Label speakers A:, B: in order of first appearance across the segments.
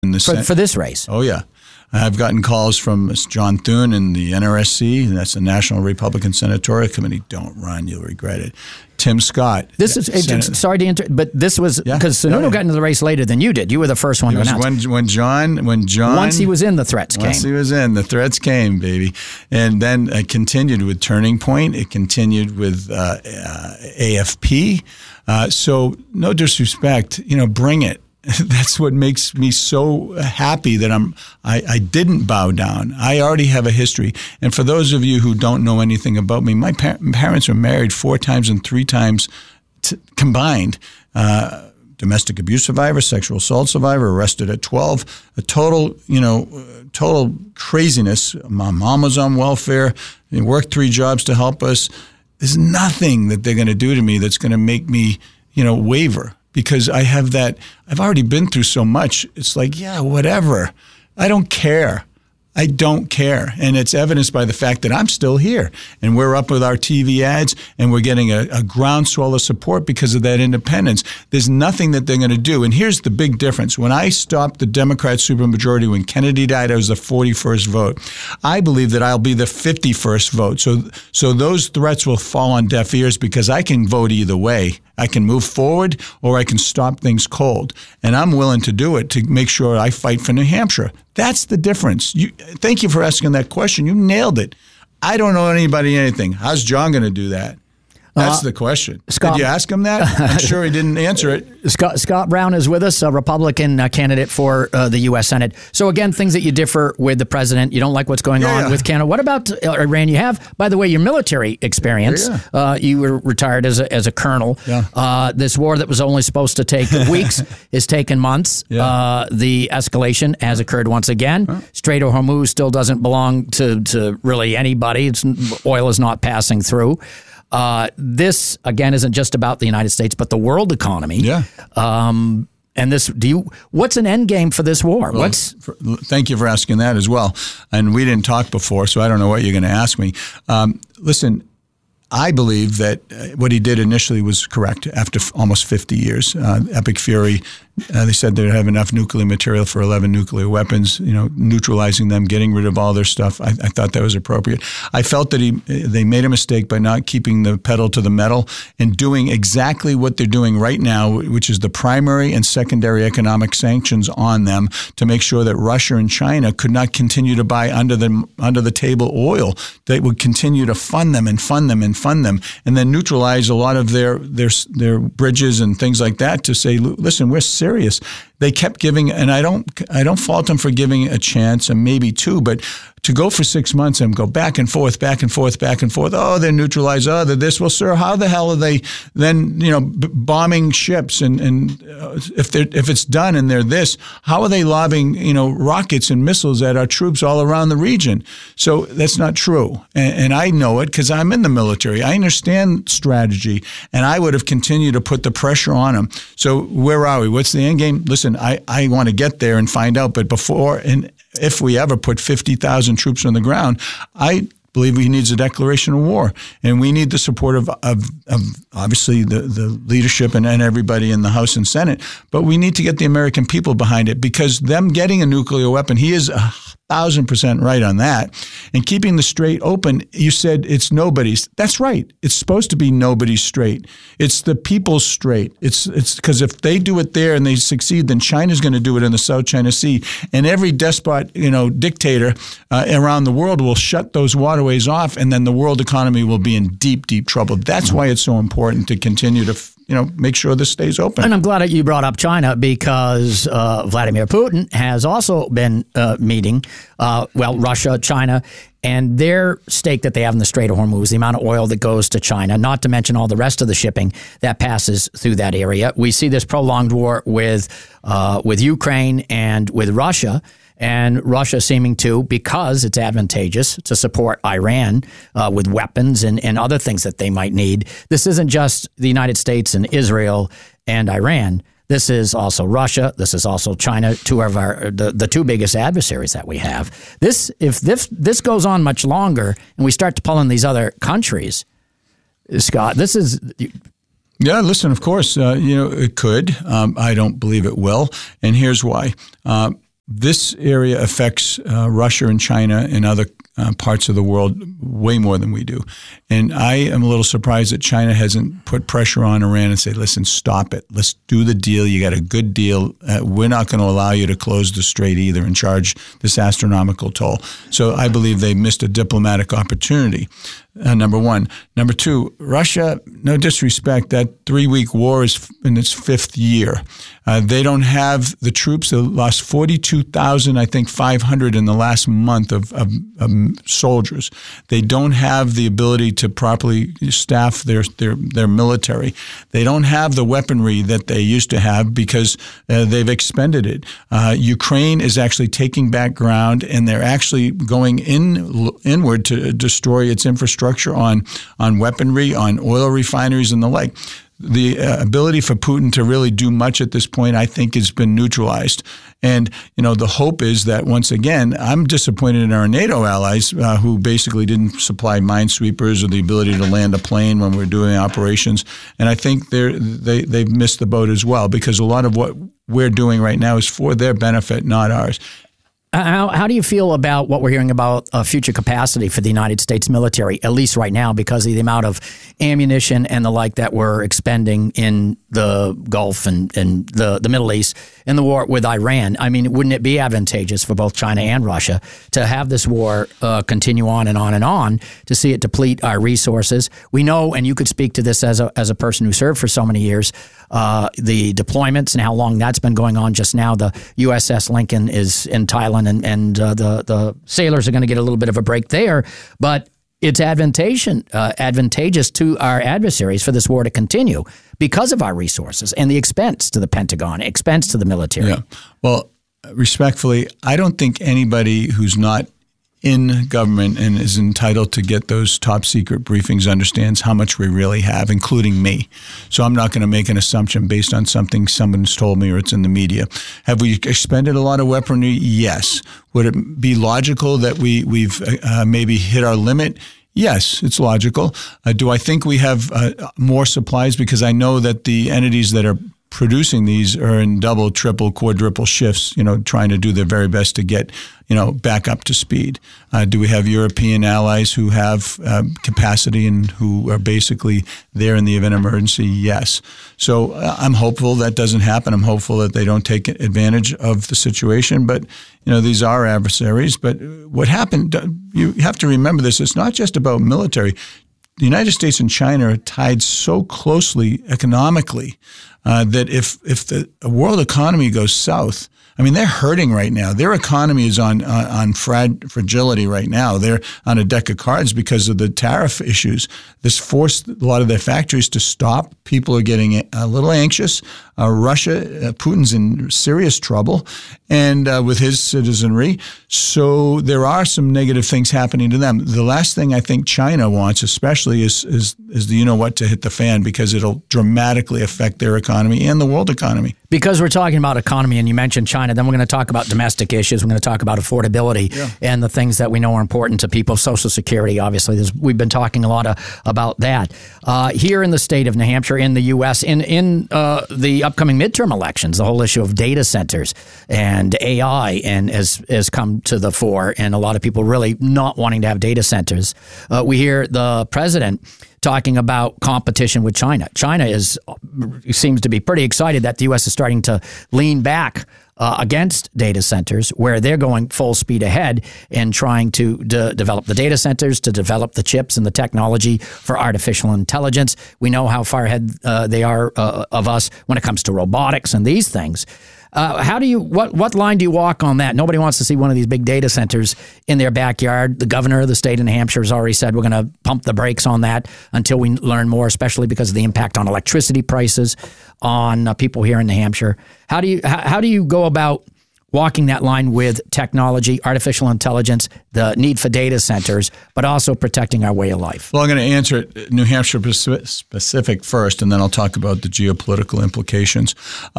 A: in the
B: for this race.
A: Oh, yeah. I've gotten calls from John Thune in the NRSC, and that's the National Republican Senatorial Committee. Don't run, you'll regret it. Tim Scott.
B: This is sorry to interrupt, but this was because Sununu got into the race later than you did. You were the first one to announce.
A: When John
B: once he was in, the threats came.
A: Once he was in, the threats came, baby, and then it continued with Turning Point. It continued with AFP. So no disrespect, bring it. That's what makes me so happy that I didn't bow down. I already have a history. And for those of you who don't know anything about me, my parents were married 4 times and 3 times combined. Domestic abuse survivor, sexual assault survivor, arrested at 12. A total craziness. My mom was on welfare. They worked 3 jobs to help us. There's nothing that they're going to do to me that's going to make me, waver. Because I have that, I've already been through so much. It's like, yeah, whatever. I don't care. I don't care. And it's evidenced by the fact that I'm still here. And we're up with our TV ads, and we're getting a groundswell of support because of that independence. There's nothing that they're going to do. And here's the big difference. When I stopped the Democrat supermajority, when Kennedy died, I was the 41st vote. I believe that I'll be the 51st vote. So those threats will fall on deaf ears because I can vote either way. I can move forward or I can stop things cold. And I'm willing to do it to make sure I fight for New Hampshire. That's the difference. Thank you for asking that question. You nailed it. I don't know anybody anything. How's John going to do that? That's the question.
B: Scott,
A: did you ask him that? I'm sure he didn't answer it.
B: Scott Brown is with us, a Republican candidate for the U.S. Senate. So again, things that you differ with the president. You don't like what's going on with Canada. What about Iran? You have, by the way, your military experience. You were retired as a colonel. This war that was only supposed to take weeks is taken months. The escalation has occurred once again. Strait of Hormuz still doesn't belong to really anybody. Oil is not passing through. This, again, isn't just about the United States, but the world economy. And this, what's an end game for this war?
A: Well, thank you for asking that as well. And we didn't talk before, so I don't know what you're going to ask me. Listen, I believe that what he did initially was correct after almost 50 years. Epic Fury, they said they'd have enough nuclear material for 11 nuclear weapons, neutralizing them, getting rid of all their stuff. I thought that was appropriate. I felt that they made a mistake by not keeping the pedal to the metal and doing exactly what they're doing right now, which is the primary and secondary economic sanctions on them to make sure that Russia and China could not continue to buy under the table oil. They would continue to fund them and and then neutralize a lot of their bridges and things like that to say, listen, we're serious. They kept giving, and I don't fault them for giving a chance, and maybe 2, but to go for 6 months and go back and forth. Oh, they're neutralized. Oh, they're this. Well, sir, how the hell are they then, bombing ships? And if it's done and they're this, how are they lobbing, rockets and missiles at our troops all around the region? So that's not true. And I know it because I'm in the military. I understand strategy, and I would have continued to put the pressure on them. So where are we? What's the end game? Listen, I want to get there and find out, but before and if we ever put 50,000 troops on the ground, I believe he needs a declaration of war. And we need the support of obviously the leadership and everybody in the House and Senate. But we need to get the American people behind it because them getting a nuclear weapon, he is 1,000% right on that. And keeping the strait open, you said it's nobody's. That's right. It's supposed to be nobody's strait. It's the people's strait. It's because if they do it there and they succeed, then China's going to do it in the South China Sea. And every despot, dictator around the world will shut those waterways off, and then the world economy will be in deep, deep trouble. That's why it's so important to continue to make sure this stays open.
B: And I'm glad that you brought up China because Vladimir Putin has also been meeting, Russia, China, and their stake that they have in the Strait of Hormuz, the amount of oil that goes to China, not to mention all the rest of the shipping that passes through that area. We see this prolonged war with Ukraine and with Russia. And Russia seeming to, because it's advantageous to support Iran with weapons and other things that they might need. This isn't just the United States and Israel and Iran. This is also Russia. This is also China, two of the two biggest adversaries that we have. If this goes on much longer and we start to pull in these other countries, Scott, this is...
A: Yeah, listen, of course, it could. I don't believe it will. And here's why. this area affects Russia and China and other parts of the world way more than we do. And I am a little surprised that China hasn't put pressure on Iran and say, listen, stop it. Let's do the deal. You got a good deal. We're not going to allow you to close the strait either and charge this astronomical toll. So I believe they missed a diplomatic opportunity. Number one. Number two, Russia, no disrespect, that 3-week war is in its 5th year. They don't have the troops. They lost 42,000, I think 500 in the last month of soldiers. They don't have the ability to properly staff their military. They don't have the weaponry that they used to have because they've expended it. Ukraine is actually taking back ground, and they're actually going inward to destroy its infrastructure on weaponry, on oil refineries and the like. The ability for Putin to really do much at this point, I think, has been neutralized. And, the hope is that, once again, I'm disappointed in our NATO allies who basically didn't supply minesweepers or the ability to land a plane when we're doing operations. And I think they've missed the boat as well, because a lot of what we're doing right now is for their benefit, not ours.
B: How do you feel about what we're hearing about future capacity for the United States military, at least right now, because of the amount of ammunition and the like that we're expending in the Gulf and the Middle East in the war with Iran? I mean, wouldn't it be advantageous for both China and Russia to have this war continue on and on and on, to see it deplete our resources? We know, and you could speak to this as a person who served for so many years, the deployments and how long that's been going on. Just now, the USS Lincoln is in Thailand, and the sailors are going to get a little bit of a break there. But it's advantageous to our adversaries for this war to continue because of our resources and the expense to the Pentagon, expense to the military.
A: Yeah. Well, respectfully, I don't think anybody who's not in government and is entitled to get those top secret briefings understands how much we really have, including me. So I'm not going to make an assumption based on something someone's told me or it's in the media. Have we expended a lot of weaponry? Yes. Would it be logical that we've maybe hit our limit? Yes, it's logical. Do I think we have more supplies? Because I know that the entities that are producing these are in double, triple, quadruple shifts, trying to do their very best to get, back up to speed. Do we have European allies who have capacity and who are basically there in the event of emergency? Yes. So I'm hopeful that doesn't happen. I'm hopeful that they don't take advantage of the situation. But, these are adversaries. But what happened, you have to remember this, it's not just about military. The United States and China are tied so closely economically that if the world economy goes south, I mean, they're hurting right now. Their economy is on fragility right now. They're on a deck of cards because of the tariff issues. This forced a lot of their factories to stop. People are getting a little anxious. Putin's in serious trouble and with his citizenry. So there are some negative things happening to them. The last thing I think China wants especially is the you-know-what to hit the fan, because it'll dramatically affect their economy and the world economy.
B: Because we're talking about economy and you mentioned China, then we're going to talk about domestic issues. We're going to talk about affordability and the things that we know are important to people. Social Security, obviously. We've been talking a lot about that. Here in the state of New Hampshire, in the U.S., in the upcoming midterm elections, the whole issue of data centers and AI has come to the fore, and a lot of people really not wanting to have data centers. We hear the president talking about competition with China. China seems to be pretty excited that the U.S. is starting to lean back against data centers, where they're going full speed ahead and trying to develop the data centers, to develop the chips and the technology for artificial intelligence. We know how far ahead they are of us when it comes to robotics and these things. What line do you walk on that? Nobody wants to see one of these big data centers in their backyard. The governor of the state of New Hampshire has already said we're going to pump the brakes on that until we learn more, especially because of the impact on electricity prices on people here in New Hampshire. How do you go about walking that line with technology, artificial intelligence, the need for data centers, but also protecting our way of life?
A: Well, I'm going to answer it New Hampshire specific first, and then I'll talk about the geopolitical implications.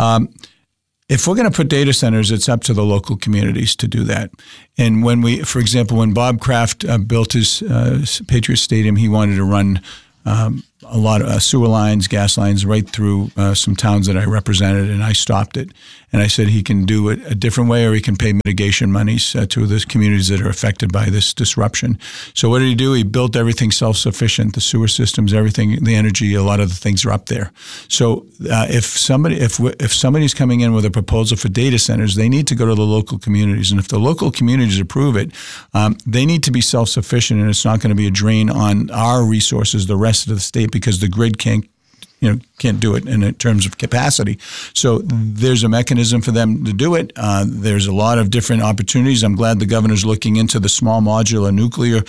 A: If we're going to put data centers, it's up to the local communities to do that. And for example, when Bob Kraft built his Patriot Stadium, he wanted to run a lot of sewer lines, gas lines right through some towns that I represented, and I stopped it. And I said he can do it a different way, or he can pay mitigation monies to the communities that are affected by this disruption. So what did he do? He built everything self-sufficient, the sewer systems, everything, the energy, a lot of the things are up there. So if somebody's coming in with a proposal for data centers, they need to go to the local communities. And if the local communities approve it, they need to be self-sufficient, and it's not going to be a drain on our resources, the rest of the state, because the grid can't do it in terms of capacity. So there's a mechanism for them to do it. There's a lot of different opportunities. I'm glad the governor's looking into the small modular nuclear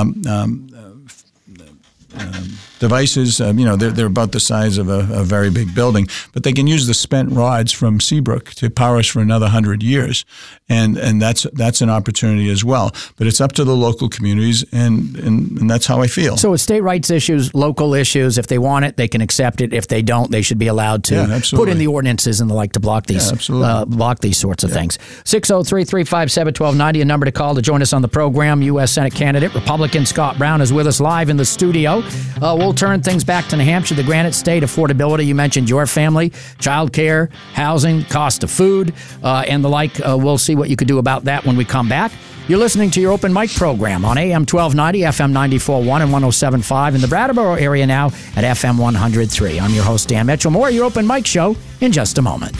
A: devices. They're about the size of a very big building, but they can use the spent rods from Seabrook to power us for another 100 years, and that's an opportunity as well. But it's up to the local communities, and that's how I feel.
B: So it's state rights issues, local issues. If they want it, they can accept it. If they don't, they should be allowed to put in the ordinances and the like to block these block these sorts of things. 603-357-1290, a number to call to join us on the program. U.S. Senate candidate, Republican Scott Brown, is with us live in the studio. We'll turn things back to New Hampshire, the Granite State. Affordability, you mentioned your family, child care, housing, cost of food, and the like. We'll see what you could do about that when we come back. You're listening to your Open Mic program on AM 1290, FM 94.1 and 107.5 in the Brattleboro area now at FM 103. I'm your host, Dan Mitchell. More of your Open Mic show in just a moment.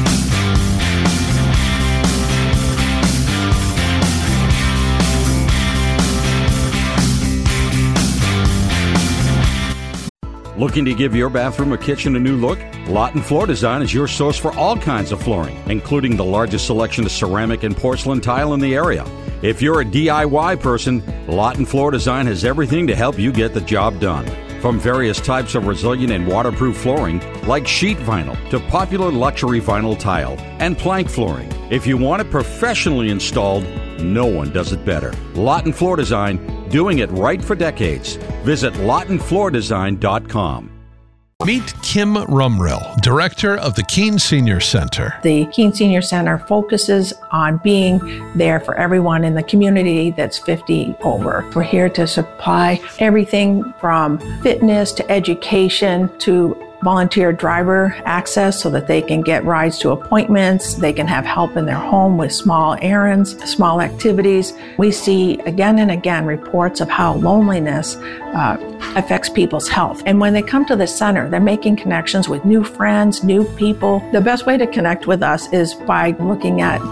C: Looking to give your bathroom or kitchen a new look? Lawton Floor Design is your source for all kinds of flooring, including the largest selection of ceramic and porcelain tile in the area. If you're a DIY person, Lawton Floor Design has everything to help you get the job done. From various types of resilient and waterproof flooring, like sheet vinyl, to popular luxury vinyl tile and plank flooring. If you want it professionally installed, no one does it better. Lawton Floor Design, doing it right for decades. Visit LawtonFloorDesign.com.
D: Meet Kim Rumrill, director of the Keene Senior Center.
E: The Keene Senior Center focuses on being there for everyone in the community that's 50 over. We're here to supply everything from fitness to education to volunteer driver access so that they can get rides to appointments. They can have help in their home with small errands, small activities. We see again and again reports of how loneliness affects people's health. And when they come to the center, they're making connections with new friends, new people. The best way to connect with us is by looking at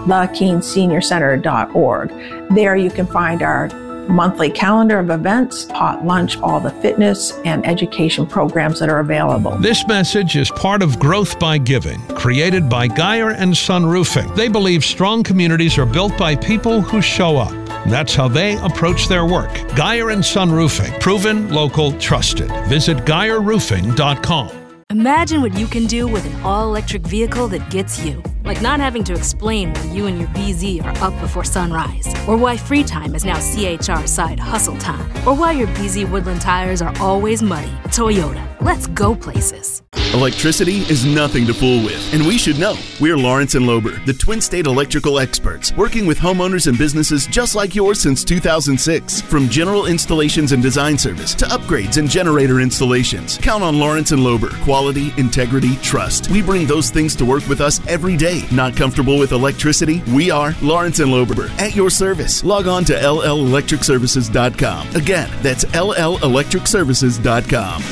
E: thekeeneseniorcenter.org. There you can find our monthly calendar of events, hot lunch, all the fitness and education programs that are available.
D: This message is part of Growth by Giving, created by Geyer and Son Roofing. They believe strong communities are built by people who show up. That's how they approach their work. Geyer and Son Roofing, proven, local, trusted. Visit GeyerRoofing.com.
F: Imagine what you can do with an all-electric vehicle that gets you. Like not having to explain why you and your BZ are up before sunrise, or why free time is now CHR side hustle time, or why your BZ Woodland tires are always muddy. Toyota, let's go places.
G: Electricity is nothing to fool with, and we should know. We're Lawrence and Lober, the Twin State electrical experts, working with homeowners and businesses just like yours since 2006. From general installations and design service to upgrades and generator installations, count on Lawrence and Lober. Quality, integrity, trust. We bring those things to work with us every day. Not comfortable with electricity? We are Lawrence and Lober, at your service. Log on to LLElectricServices.com. Again, that's LLElectricServices.com.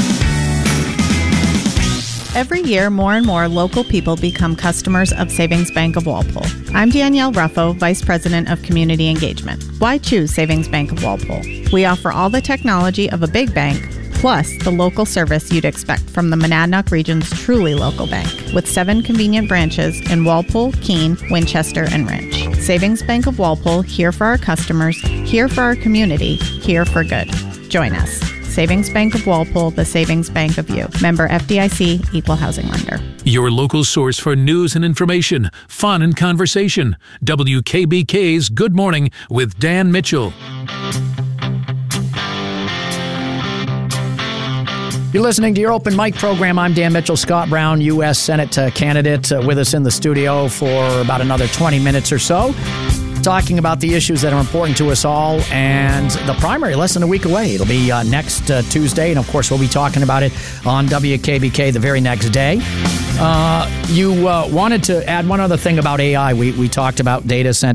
H: Every year, more and more local people become customers of Savings Bank of Walpole. I'm Danielle Ruffo, Vice President of Community Engagement. Why choose Savings Bank of Walpole? We offer all the technology of a big bank, plus the local service you'd expect from the Monadnock region's truly local bank, with 7 convenient branches in Walpole, Keene, Winchester, and Rindge. Savings Bank of Walpole, here for our customers, here for our community, here for good. Join us. Savings Bank of Walpole, the savings bank of you. Member FDIC, Equal Housing Lender.
I: Your local source for news and information, fun and conversation. WKBK's Good Morning with Dan Mitchell.
B: You're listening to your Open Mic program. I'm Dan Mitchell. Scott Brown, U.S. Senate candidate, with us in the studio for about another 20 minutes or so. talking about the issues that are important to us all, and the primary less than a week away. It'll be next Tuesday, and of course we'll be talking about it on WKBK the very next day. You wanted to add one other thing about AI. We talked about data centers.